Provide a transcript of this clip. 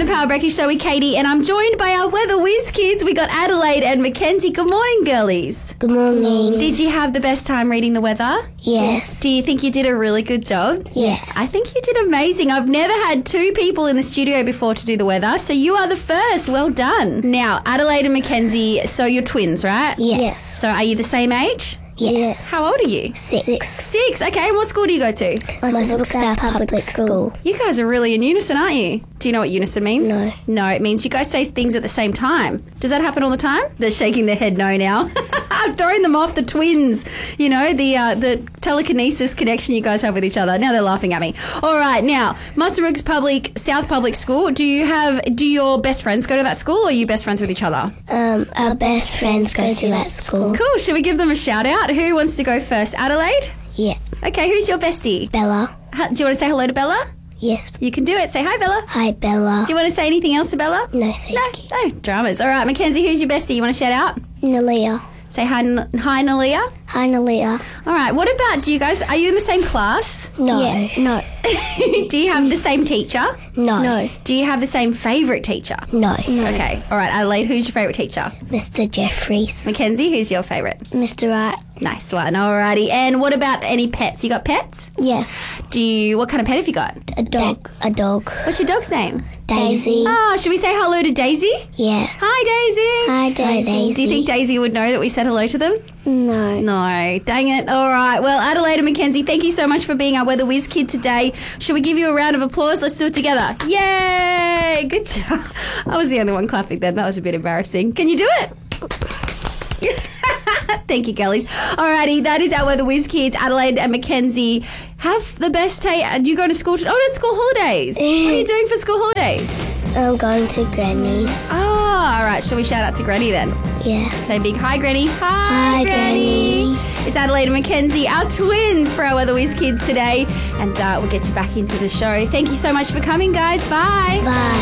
Power Breakfast Show with Katie, and I'm joined by our Weather Whiz kids. We got Adelaide and Mackenzie. Good morning, girlies. Good morning. Did you have the best time reading the weather? Yes. Do you think you did a really good job? Yes. I think you did amazing. I've never had two people in the studio before to do the weather, so you are the first. Well done. Now, Adelaide and Mackenzie, so you're twins, right? Yes. So are you the same age? Yes. How old are you? 6. 6. Okay, and what school do you go to? Muswellbrook Public School. You guys are really in unison, aren't you? Do you know what unison means? No. No, it means you guys say things at the same time. Does that happen all the time? They're shaking their head no now. I'm throwing them off, the twins. You know, the telekinesis connection you guys have with each other. Now they're laughing at me. All right, now, Muswellbrook South Public School. Do your best friends go to that school, or are you best friends with each other? Our best friends go to that school. Cool. Should we give them a shout out? Who wants to go first? Adelaide? Yeah. Okay, who's your bestie? Bella. Do you want to say hello to Bella? Yes. You can do it. Say hi, Bella. Hi, Bella. Do you want to say anything else to Bella? No, thank you. No dramas. All right, Mackenzie, who's your bestie? You want to shout out? Nalia. Say hi, Nalia. Hi, Nalia. All right, what about, are you in the same class? No. Yeah. No. Do you have the same teacher? No. No. Do you have the same favourite teacher? No. Okay, all right, Adelaide, who's your favourite teacher? Mr. Jeffries. Mackenzie, who's your favourite? Mr. Wright. Nice one, alrighty. And what about any pets? You got pets? Yes. What kind of pet have you got? A dog. A dog. What's your dog's name? Daisy. Oh, should we say hello to Daisy? Yeah. Hi, Daisy. Hi, Daisy. Do you think Daisy would know that we said hello to them? No. No. Dang it. All right. Well, Adelaide and Mackenzie, thank you so much for being our Weather Whiz kid today. Should we give you a round of applause? Let's do it together. Yay! Good job. I was the only one clapping then. That was a bit embarrassing. Can you do it? Thank you, girlies. Alrighty, that is our Weather Whiz kids. Adelaide and Mackenzie, have the best day. Do you go to school? It's school holidays. What are you doing for school holidays? I'm going to Granny's. Oh, all right. Shall we shout out to Granny then? Yeah. Say big hi, Granny. Hi, Granny. It's Adelaide and Mackenzie, our twins, for our Weather Whiz kids today. And we'll get you back into the show. Thank you so much for coming, guys. Bye. Bye.